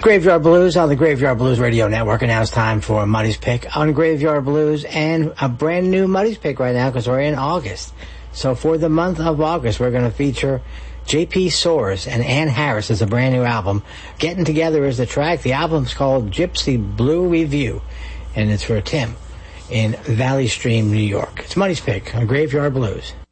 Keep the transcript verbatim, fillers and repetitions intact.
Graveyard Blues on the Graveyard Blues Radio Network, and now it's time for Muddy's Pick on Graveyard Blues, and a brand new Muddy's Pick right now because we're in August. So for the month of August, we're going to feature J P Soares and Ann Harris as a brand new album. Getting Together is the track. The album's called Gypsy Blue Review, and it's for Tim in Valley Stream, New York. It's Muddy's Pick on Graveyard Blues.